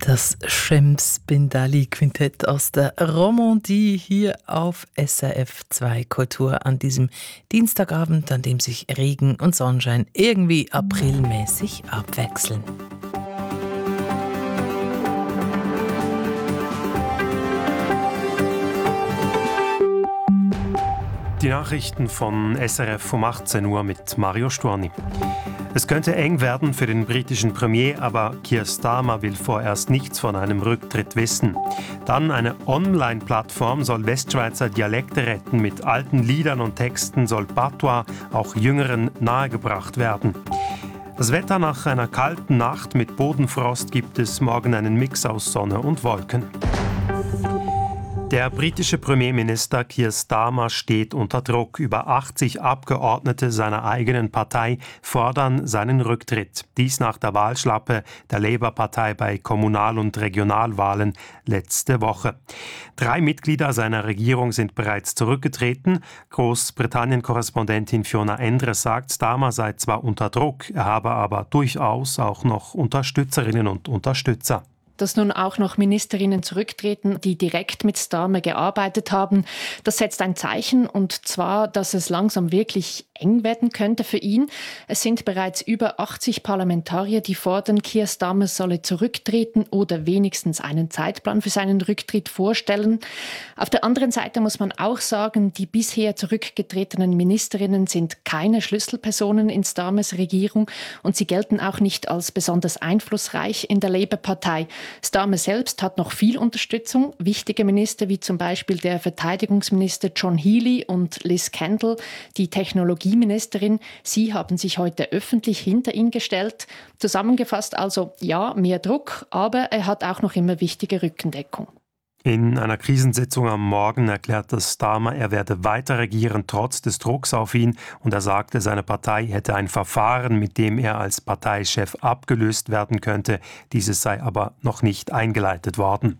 Das Schems Bindali Quintett aus der Romandie hier auf SRF 2 Kultur an diesem Dienstagabend, an dem sich Regen und Sonnenschein irgendwie aprilmäßig abwechseln. Die Nachrichten von SRF um 18 Uhr mit Mario Storni. Es könnte eng werden für den britischen Premier, aber Keir Starmer will vorerst nichts von einem Rücktritt wissen. Dann eine Online-Plattform soll Westschweizer Dialekte retten. Mit alten Liedern und Texten soll Patois auch Jüngeren nahegebracht werden. Das Wetter: nach einer kalten Nacht mit Bodenfrost gibt es morgen einen Mix aus Sonne und Wolken. Der britische Premierminister Keir Starmer steht unter Druck. Über 80 Abgeordnete seiner eigenen Partei fordern seinen Rücktritt. Dies nach der Wahlschlappe der Labour-Partei bei Kommunal- und Regionalwahlen letzte Woche. 3 Mitglieder seiner Regierung sind bereits zurückgetreten. Großbritannien-Korrespondentin Fiona Endre sagt, Starmer sei zwar unter Druck, er habe aber durchaus auch noch Unterstützerinnen und Unterstützer. Dass nun auch noch Ministerinnen zurücktreten, die direkt mit Starmer gearbeitet haben, das setzt ein Zeichen, und zwar, dass es langsam wirklich eng werden könnte für ihn. Es sind bereits über 80 Parlamentarier, die fordern, Keir Starmer solle zurücktreten oder wenigstens einen Zeitplan für seinen Rücktritt vorstellen. Auf der anderen Seite muss man auch sagen, die bisher zurückgetretenen Ministerinnen sind keine Schlüsselpersonen in Starmers Regierung und sie gelten auch nicht als besonders einflussreich in der Labour-Partei. Starmer selbst hat noch viel Unterstützung. Wichtige Minister wie zum Beispiel der Verteidigungsminister John Healey und Liz Kendall, die Technologieministerin, sie haben sich heute öffentlich hinter ihn gestellt. Zusammengefasst also, ja, mehr Druck, aber er hat auch noch immer wichtige Rückendeckung. In einer Krisensitzung am Morgen erklärte Starmer, er werde weiter regieren trotz des Drucks auf ihn, und er sagte, seine Partei hätte ein Verfahren, mit dem er als Parteichef abgelöst werden könnte. Dieses sei aber noch nicht eingeleitet worden.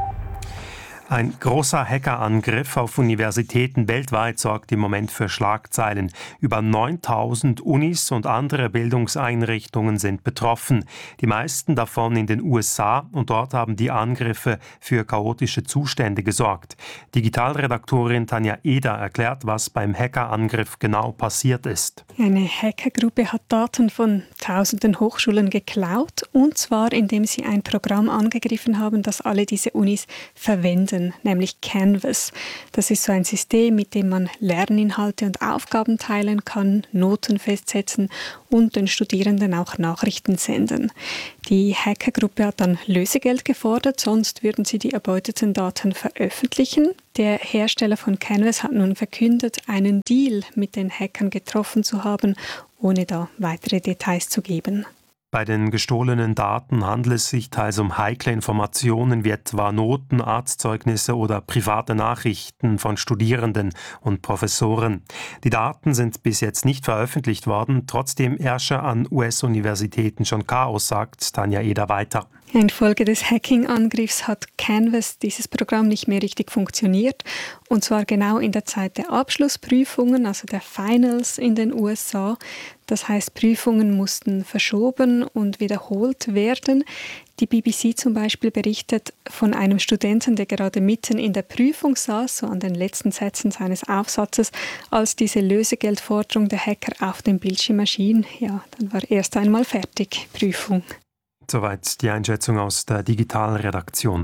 Ein großer Hackerangriff auf Universitäten weltweit sorgt im Moment für Schlagzeilen. Über 9.000 Unis und andere Bildungseinrichtungen sind betroffen. Die meisten davon in den USA, und dort haben die Angriffe für chaotische Zustände gesorgt. Digitalredaktorin Tanja Eder erklärt, was beim Hackerangriff genau passiert ist. Eine Hackergruppe hat Daten von tausenden Hochschulen geklaut, und zwar indem sie ein Programm angegriffen haben, das alle diese Unis verwenden, nämlich Canvas. Das ist so ein System, mit dem man Lerninhalte und Aufgaben teilen kann, Noten festsetzen und den Studierenden auch Nachrichten senden. Die Hackergruppe hat dann Lösegeld gefordert, sonst würden sie die erbeuteten Daten veröffentlichen. Der Hersteller von Canvas hat nun verkündet, einen Deal mit den Hackern getroffen zu haben, ohne da weitere Details zu geben. Bei den gestohlenen Daten handelt es sich teils um heikle Informationen wie etwa Noten, Arztzeugnisse oder private Nachrichten von Studierenden und Professoren. Die Daten sind bis jetzt nicht veröffentlicht worden, trotzdem herrsche an US-Universitäten schon Chaos, sagt Tanja Eder weiter. Infolge des Hacking-Angriffs hat Canvas, dieses Programm, nicht mehr richtig funktioniert. Und zwar genau in der Zeit der Abschlussprüfungen, also der Finals in den USA. Das heißt, Prüfungen mussten verschoben und wiederholt werden. Die BBC zum Beispiel berichtet von einem Studenten, der gerade mitten in der Prüfung saß, so an den letzten Sätzen seines Aufsatzes, als diese Lösegeldforderung der Hacker auf dem Bildschirm erschien. Ja, dann war erst einmal fertig, Prüfung. Soweit die Einschätzung aus der digitalen Redaktion.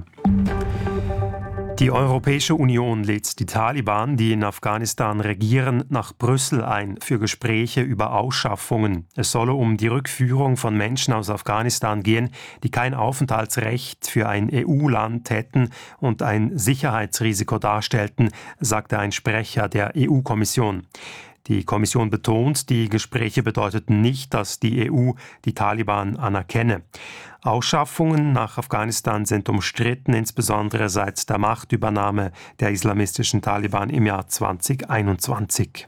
Die Europäische Union lädt die Taliban, die in Afghanistan regieren, nach Brüssel ein für Gespräche über Ausschaffungen. Es solle um die Rückführung von Menschen aus Afghanistan gehen, die kein Aufenthaltsrecht für ein EU-Land hätten und ein Sicherheitsrisiko darstellten, sagte ein Sprecher der EU-Kommission. Die Kommission betont, die Gespräche bedeuteten nicht, dass die EU die Taliban anerkenne. Ausschaffungen nach Afghanistan sind umstritten, insbesondere seit der Machtübernahme der islamistischen Taliban im Jahr 2021.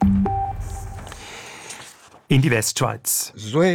In die Westschweiz.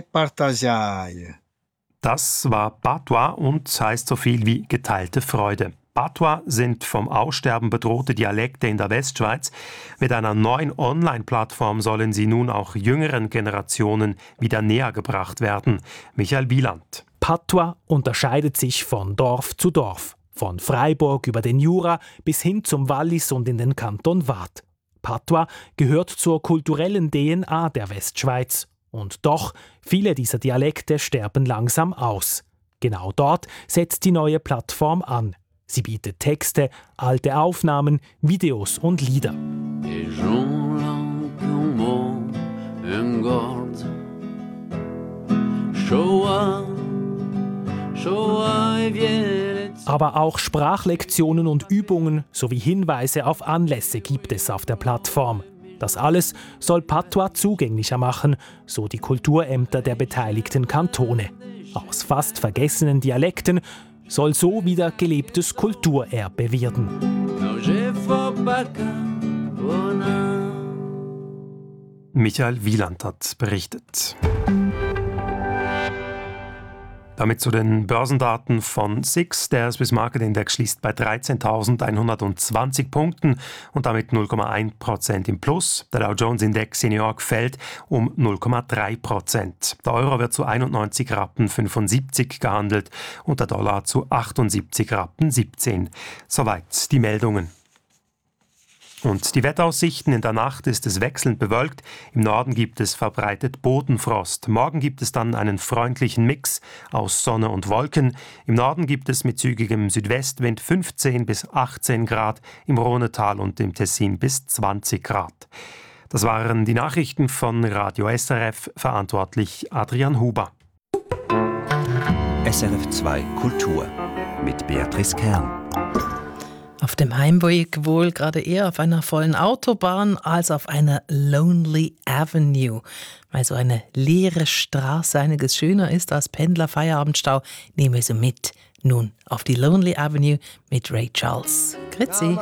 Das war Patois und heißt so viel wie geteilte Freude. Patois sind vom Aussterben bedrohte Dialekte in der Westschweiz. Mit einer neuen Online-Plattform sollen sie nun auch jüngeren Generationen wieder näher gebracht werden. Michael Wieland. Patois unterscheidet sich von Dorf zu Dorf, von Freiburg über den Jura bis hin zum Wallis und in den Kanton Waadt. Patois gehört zur kulturellen DNA der Westschweiz. Und doch, viele dieser Dialekte sterben langsam aus. Genau dort setzt die neue Plattform an. Sie bietet Texte, alte Aufnahmen, Videos und Lieder. Aber auch Sprachlektionen und Übungen sowie Hinweise auf Anlässe gibt es auf der Plattform. Das alles soll Patois zugänglicher machen, so die Kulturämter der beteiligten Kantone. Aus fast vergessenen Dialekten soll so wieder gelebtes Kulturerbe werden. Michael Wieland hat berichtet. Damit zu den Börsendaten von SIX. Der Swiss Market Index schließt bei 13.120 Punkten und damit 0,1% im Plus. Der Dow Jones Index in New York fällt um 0,3%. Der Euro wird zu 91,75 Rappen gehandelt und der Dollar zu 78,17 Rappen. Soweit die Meldungen. Und die Wetteraussichten: In der Nacht ist es wechselnd bewölkt. Im Norden gibt es verbreitet Bodenfrost. Morgen gibt es dann einen freundlichen Mix aus Sonne und Wolken. Im Norden gibt es mit zügigem Südwestwind 15 bis 18 Grad, im Rhonetal und im Tessin bis 20 Grad. Das waren die Nachrichten von Radio SRF, verantwortlich Adrian Huber. SRF 2 Kultur mit Beatrice Kern. Auf dem Heimweg wohl gerade eher auf einer vollen Autobahn als auf einer Lonely Avenue. Weil so eine leere Straße einiges schöner ist als Pendler-Feierabendstau, nehmen wir sie mit. Nun auf die Lonely Avenue mit Ray Charles. Grüezi.